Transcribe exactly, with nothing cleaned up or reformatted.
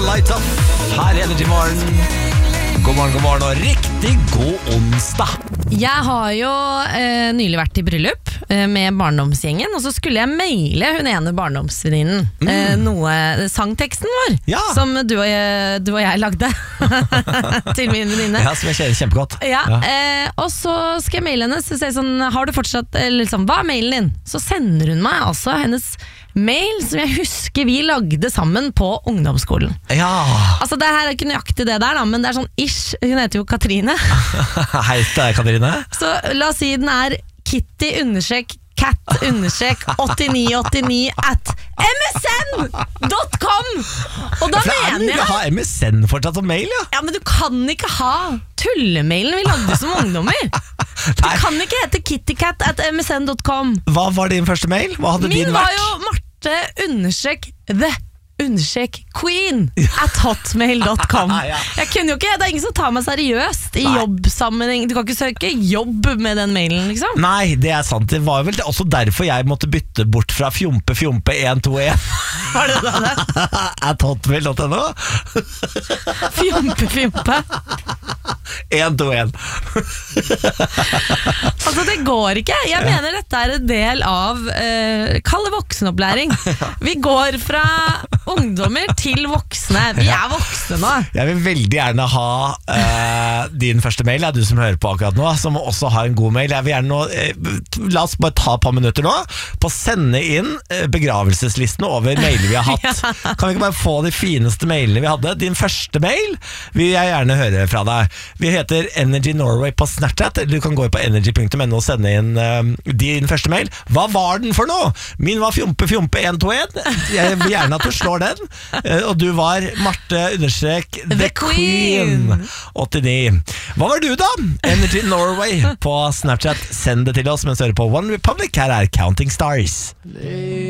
Light Up her i Energy Morgen. God morgen, god morgen og riktig god onsdag. Jeg har jo eh, nylig vært i bryllup eh, med barndomsgjengen, og så skulle jeg maile hun ene barndomsvenninnen mm. eh, noe, sangteksten vår, ja. som du og, jeg, du og jeg lagde til min venninne. Ja, som jeg kjenner kjempegodt. Ja, ja. Eh, og så skal jeg maile henne, så sier jeg sånn, har du fortsatt, eller liksom, hva er mailen din? Så sender hun meg altså hennes mail som jeg husker vi lagde sammen på ungdomsskolen. Ja. Altså det her er ikke nøyaktig det der da, men det er sånn ish, hun heter jo Katrine. Hei, det er Katrine. Så la oss si den er Kitty understrek cat understrek åttini åttini at M S N dot com. Og da For mener jeg du ha M S N fortsatt som mail, ja? Ja, men du kan ikke ha tullemailen vi lagde som ungdommer. Du kan ikke hete kittycat at M S N dot com. Hva var din første mail? Hva hadde Min din var vært? jo Marte understrek the understrek queen at hotmail dot com. Ja. Jeg kunne jo ikke, det er ingen som tar meg seriøst i Nei. jobbsammenheng. Du kan ikke søke jobb med den mailen, liksom. Nei, det er sant. Det var vel også derfor jeg måtte bytte bort fra fjompe fjompe en to en Var det da det? at hotmail dot no. Fjompe, fjompe. en to en Altså det går ikke. Jeg mener dette er en del av uh, Kall det voksenopplæring. Vi går fra ungdommer til voksne. Vi er voksne nå. Jeg vil veldig gjerne ha uh, din første mail, er du som hører på akkurat nå, som også har en god mail. Jeg vil gjerne nå, uh, la oss bare ta et par minutter nå på å sende inn uh, begravelseslistene over mailer vi har hatt. Ja. Kan vi ikke bare få de fineste mailene vi hadde? Din første mail vil jeg gjerne høre fra deg. Vi heter Energy Norway på Snapchat, eller du kan gå på energy punktum no og sende inn uh, din første mail. Hva var den for noe? Min var fjompe fjompe en to en. Jeg vil gjerne at du slår den. Uh, og du var Marte understrek The, The Queen. Queen åttini. Hva var du da? Energy Norway på Snapchat. Send det til oss mens du hører på One Republic. Her er Counting Stars.